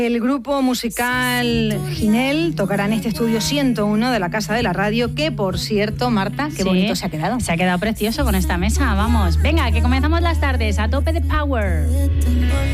El grupo musical Ginel tocará en este estudio 101 de la Casa de la Radio, que por cierto, Marta, qué bonito se ha quedado. Se ha quedado precioso con esta mesa, vamos. Venga, que comenzamos las tardes a tope de power.